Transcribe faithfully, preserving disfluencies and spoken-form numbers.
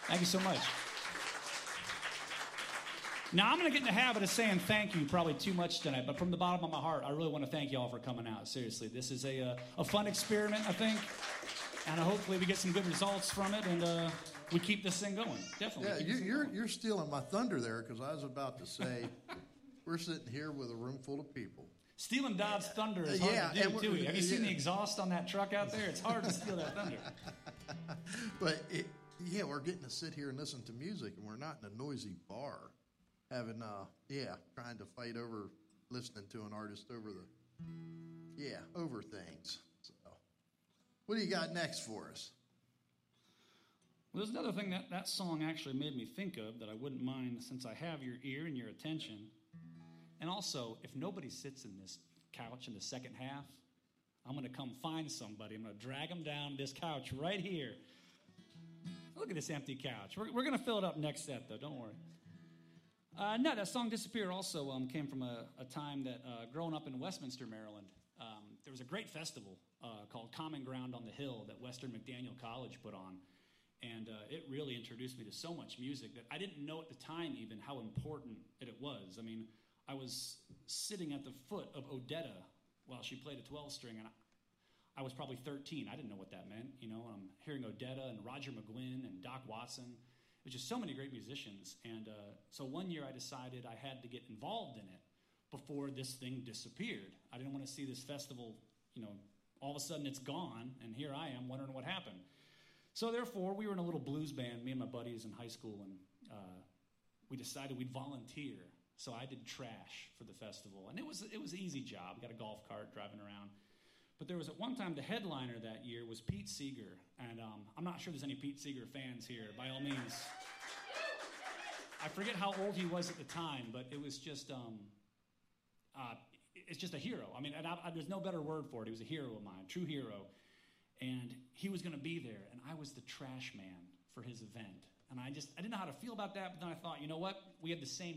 Thank you so much. Now, I'm going to get in the habit of saying thank you probably too much tonight, but from the bottom of my heart, I really want to thank you all for coming out. Seriously, this is a, uh, a fun experiment, I think, and hopefully we get some good results from it, and uh, we keep this thing going. Definitely. Yeah, you, you're going. You're stealing my thunder there, because I was about to say we're sitting here with a room full of people. Stealing Dodd's thunder is hard yeah, to do, too. Have you seen yeah. the exhaust on that truck out there? It's hard to steal that thunder. But, it, yeah, we're getting to sit here and listen to music, and we're not in a noisy bar having, uh, yeah, trying to fight over listening to an artist over the, yeah, over things. So, what do you got next for us? Well, there's another thing that that song actually made me think of that I wouldn't mind, since I have your ear and your attention. And also, if nobody sits in this couch in the second half, I'm going to come find somebody. I'm going to drag them down to this couch right here. Look at this empty couch. We're, we're going to fill it up next set, though. Don't worry. Uh, no, that song Disappear also um, came from a, a time that, uh, growing up in Westminster, Maryland, um, there was a great festival uh, called Common Ground on the Hill that Western McDaniel College put on. And uh, it really introduced me to so much music that I didn't know at the time even how important it was. I mean, I was sitting at the foot of Odetta while she played a twelve-string, and I, I was probably thirteen. I didn't know what that meant. You know, I'm hearing Odetta and Roger McGuinn and Doc Watson. It was just so many great musicians. And uh, so one year I decided I had to get involved in it before this thing disappeared. I didn't want to see this festival, you know, all of a sudden it's gone, and here I am wondering what happened. So therefore, we were in a little blues band, me and my buddies in high school, and uh, we decided we'd volunteer. So I did trash for the festival, and it was it was an easy job. We got a golf cart driving around. But there was at one time the headliner that year was Pete Seeger, and um, I'm not sure there's any Pete Seeger fans here. By all means, I forget how old he was at the time, but it was just um, uh, it's just a hero. I mean, and I, I, there's no better word for it. He was a hero of mine, true hero, and he was going to be there, and I was the trash man for his event, and I just I didn't know how to feel about that. But then I thought, you know what? We had the same